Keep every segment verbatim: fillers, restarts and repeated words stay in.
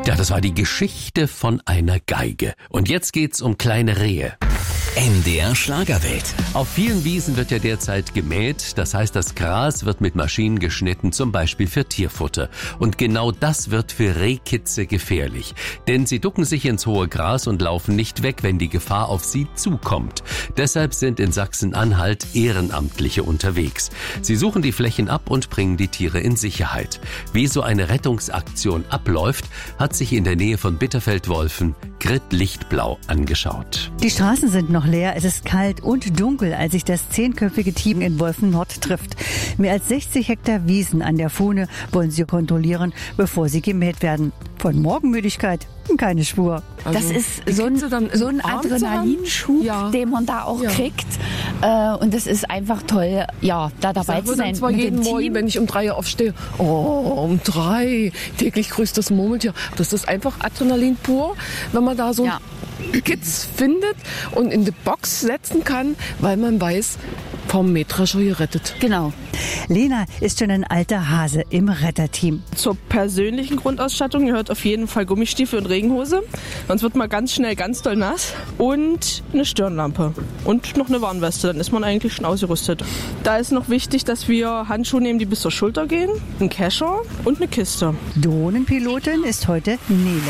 Ja, das war die Geschichte von einer Geige. Und jetzt geht's um kleine Rehe. M D R Schlagerwelt. Auf vielen Wiesen wird ja derzeit gemäht. Das heißt, das Gras wird mit Maschinen geschnitten, zum Beispiel für Tierfutter. Und genau das wird für Rehkitze gefährlich. Denn sie ducken sich ins hohe Gras und laufen nicht weg, wenn die Gefahr auf sie zukommt. Deshalb sind in Sachsen-Anhalt Ehrenamtliche unterwegs. Sie suchen die Flächen ab und bringen die Tiere in Sicherheit. Wie so eine Rettungsaktion abläuft, hat sich in der Nähe von Bitterfeld-Wolfen Grit Lichtblau angeschaut. Die Straßen sind noch leer, es ist kalt und dunkel, als sich das zehnköpfige Team in Wolfen-Nord trifft. Mehr als sechzig Hektar Wiesen an der Fuhne wollen sie kontrollieren, bevor sie gemäht werden. Von Morgenmüdigkeit keine Spur. Also das ist so ein, so ein Adrenalinschub, ja. den man da auch ja. kriegt. Äh, und das ist einfach toll, ja, da dabei zu sein. Ich zwar mit jeden dem Morgen, Team. wenn ich um drei Uhr aufstehe, oh, um drei, täglich grüßt das Murmeltier. Das ist einfach Adrenalin pur, wenn man da so ja. Kids findet und in die Box setzen kann, weil man weiß, vom Mähdrescher gerettet. Genau. Lena ist schon ein alter Hase im Retterteam. Zur persönlichen Grundausstattung gehört auf jeden Fall Gummistiefel und Regenhose. Sonst wird man ganz schnell ganz doll nass. Und eine Stirnlampe. Und noch eine Warnweste. Dann ist man eigentlich schon ausgerüstet. Da ist noch wichtig, dass wir Handschuhe nehmen, die bis zur Schulter gehen, einen Kescher und eine Kiste. Drohnenpilotin ist heute Nele.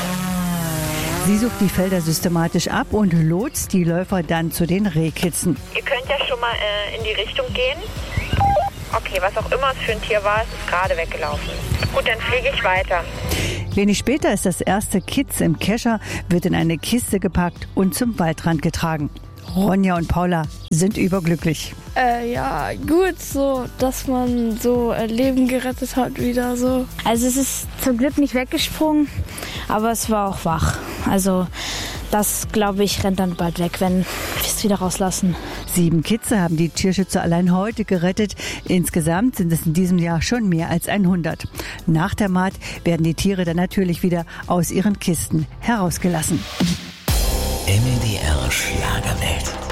Sie sucht die Felder systematisch ab und lotst die Läufer dann zu den Rehkitzen. Ihr könnt ja schon mal äh, in die Richtung gehen. Okay, was auch immer es für ein Tier war, es ist gerade weggelaufen. Gut, dann fliege ich weiter. Wenig später ist das erste Kitz im Kescher, wird in eine Kiste gepackt und zum Waldrand getragen. Ronja und Paula sind überglücklich. Äh, ja, gut, so, dass man so äh, Leben gerettet hat wieder so. Also es ist zum Glück nicht weggesprungen, aber es war auch wach. Also das, glaube ich, rennt dann bald weg, wenn wir es wieder rauslassen. Sieben Kitze haben die Tierschützer allein heute gerettet. Insgesamt sind es in diesem Jahr schon mehr als hundert. Nach der Maat werden die Tiere dann natürlich wieder aus ihren Kisten herausgelassen. M D R Schlagerwelt.